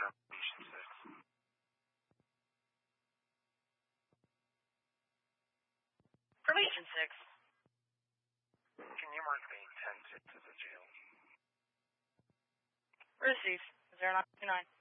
Termination 6. Formation 6. Can you mark the intent to the jail? Received. 0929.